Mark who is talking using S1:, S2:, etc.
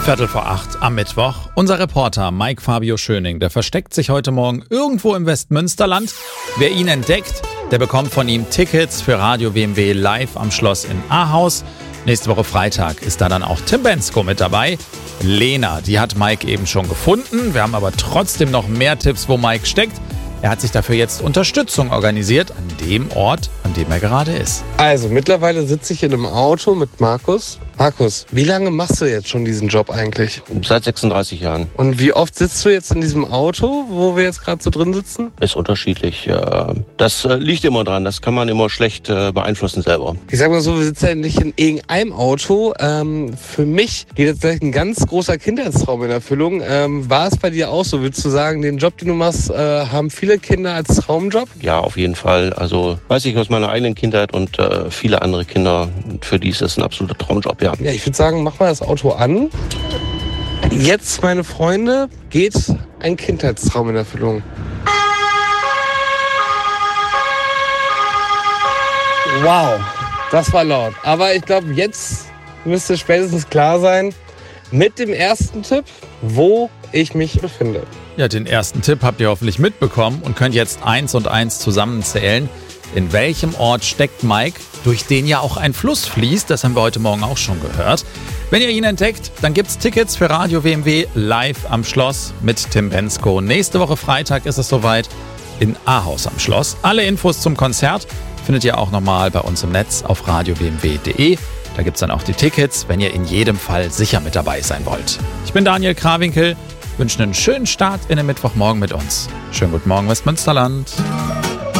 S1: 7:15 am Mittwoch. Unser Reporter Mike Fabio Schöning, der versteckt sich heute Morgen irgendwo im Westmünsterland. Wer ihn entdeckt, der bekommt von ihm Tickets für Radio WMW live am Schloss in Ahaus. Nächste Woche Freitag ist da dann auch Tim Bendzko mit dabei. Lena, die hat Mike eben schon gefunden. Wir haben aber trotzdem noch mehr Tipps, wo Mike steckt. Er hat sich dafür jetzt Unterstützung organisiert an dem Ort, an dem er gerade ist.
S2: Also mittlerweile sitze ich in einem Auto mit Markus. Markus, wie lange machst du jetzt schon diesen Job eigentlich?
S3: Seit 36 Jahren.
S2: Und wie oft sitzt du jetzt in diesem Auto, wo wir jetzt gerade so drin sitzen?
S3: Ist unterschiedlich. Das liegt immer dran. Das kann man immer schlecht beeinflussen selber.
S2: Ich sag mal so, wir sitzen ja nicht in irgendeinem Auto. Für mich geht jetzt gleich ein ganz großer Kindheitstraum in Erfüllung. War es bei dir auch so? Würdest du sagen, den Job, den du machst, haben viele Kinder als Traumjob?
S3: Ja, auf jeden Fall. Also weiß ich aus meiner eigenen Kindheit und viele andere Kinder, für die ist es ein absoluter Traumjob, ja.
S2: Ja, ich würde sagen, mach mal das Auto an. Jetzt, meine Freunde, geht ein Kindheitstraum in Erfüllung. Wow, das war laut. Aber ich glaube, jetzt müsste spätestens klar sein, mit dem ersten Tipp, wo ich mich befinde.
S1: Ja, den ersten Tipp habt ihr hoffentlich mitbekommen und könnt jetzt 1 und 1 zusammenzählen. In welchem Ort steckt Mike, durch den ja auch ein Fluss fließt? Das haben wir heute Morgen auch schon gehört. Wenn ihr ihn entdeckt, dann gibt's Tickets für Radio WMW live am Schloss mit Tim Bendzko. Nächste Woche Freitag ist es soweit in Ahaus am Schloss. Alle Infos zum Konzert findet ihr auch nochmal bei uns im Netz auf radiowmw.de. Da gibt's dann auch die Tickets, wenn ihr in jedem Fall sicher mit dabei sein wollt. Ich bin Daniel Krawinkel, wünsche einen schönen Start in den Mittwochmorgen mit uns. Schönen guten Morgen, Westmünsterland.